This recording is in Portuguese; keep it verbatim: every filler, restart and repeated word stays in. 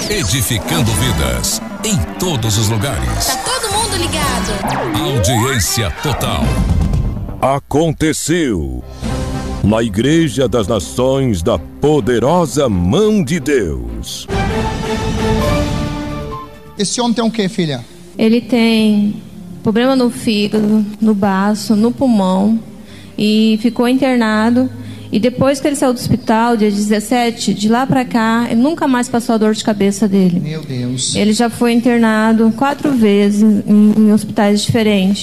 edificando vidas em todos os lugares. Tá todo mundo ligado. Audiência total. Aconteceu na Igreja das Nações da Poderosa Mão de Deus. Esse homem tem o que, filha? Ele tem problema no fígado, no baço, no pulmão e ficou internado. E depois que ele saiu do hospital, dia dezessete, de lá pra cá, ele nunca mais passou a dor de cabeça dele. Meu Deus. Ele já foi internado quatro vezes em, em hospitais diferentes.